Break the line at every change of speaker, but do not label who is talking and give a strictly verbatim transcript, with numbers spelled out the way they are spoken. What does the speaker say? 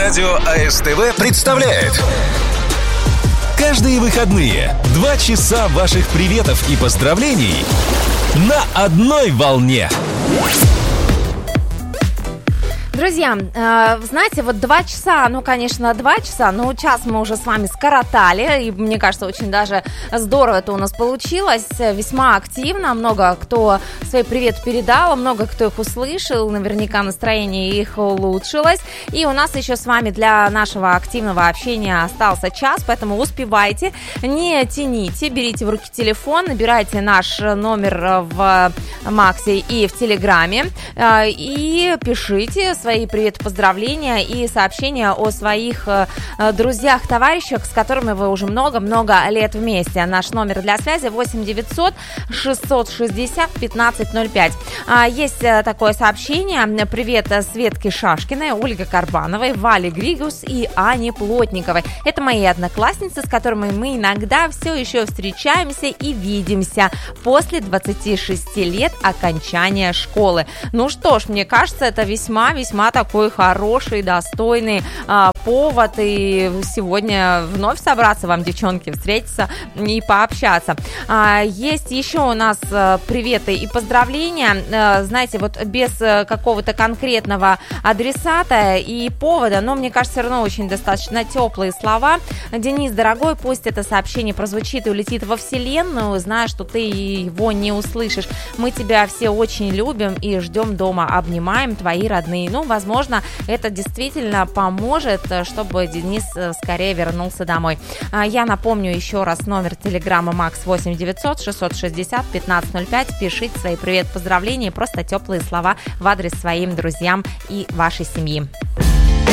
Радио АСТВ представляет каждые выходные два часа ваших приветов и поздравлений на одной волне.
Друзья, э, знаете, вот два часа, ну, конечно, два часа, но час мы уже с вами скоротали, и мне кажется, очень даже здорово это у нас получилось, весьма активно, много кто свой привет передал, много кто их услышал, наверняка настроение их улучшилось, и у нас еще с вами для нашего активного общения остался час, поэтому успевайте, не тяните, берите в руки телефон, набирайте наш номер в Максе и в Телеграме, э, и пишите свои свои привет, поздравления и сообщения о своих э, друзьях, товарищах, с которыми вы уже много-много лет вместе. Наш номер для связи восемь девятьсот шестьсот шестьдесят пятнадцать ноль пять. А, есть э, такое сообщение. Привет Светке Шашкиной, Ольге Карбановой, Вале Григус и Ане Плотниковой. Это мои одноклассницы, с которыми мы иногда все еще встречаемся и видимся после двадцати шести лет окончания школы. Ну что ж, мне кажется, это весьма-весьма такой хороший, достойный а, повод и сегодня вновь собраться вам, девчонки, встретиться и пообщаться. А, есть еще у нас а, приветы и поздравления, а, знаете, вот без а, какого-то конкретного адресата и повода, но мне кажется, все равно очень достаточно теплые слова. Денис, дорогой, пусть это сообщение прозвучит и улетит во вселенную, зная, что ты его не услышишь. Мы тебя все очень любим и ждем дома, обнимаем, твои родные. Ну, возможно, это действительно поможет, чтобы Денис скорее вернулся домой. Я напомню еще раз номер телеграмма Макс восемь девятьсот шестьсот шестьдесят пятнадцать ноль пять. Пишите свои привет, поздравления, просто теплые слова в адрес своим друзьям и вашей семьи.